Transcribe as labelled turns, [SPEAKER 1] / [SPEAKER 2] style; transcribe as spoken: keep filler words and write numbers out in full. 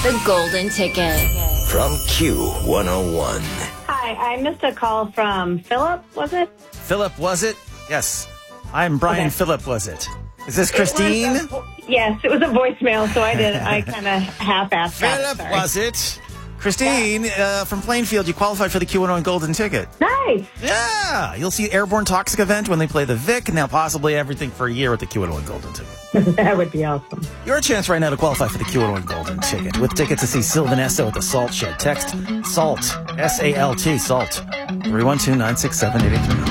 [SPEAKER 1] the Golden Ticket.
[SPEAKER 2] From Q one oh one.
[SPEAKER 3] Hi, I missed a call from Philip, was it?
[SPEAKER 4] Philip, was it? Yes. I'm Brian.
[SPEAKER 3] Okay.
[SPEAKER 4] Philip, was it? Is this Christine?
[SPEAKER 3] It was a- yes, it was a voicemail, so I did. I kind of half-assed that.
[SPEAKER 4] Philip,
[SPEAKER 3] Sorry.
[SPEAKER 4] was it? Christine, uh, from Plainfield, you qualified for the Q one oh one Golden Ticket.
[SPEAKER 3] Nice.
[SPEAKER 4] Yeah. You'll see Airborne Toxic event when they play the Vic, and now possibly everything for a year with the Q one oh one Golden Ticket.
[SPEAKER 3] That would be awesome.
[SPEAKER 4] Your chance right now to qualify for the Q one oh one Golden Ticket with tickets to see Sylvan Esso at the Salt Shed. Text SALT, S A L T, SALT, three one two, nine six seven, eight eight three.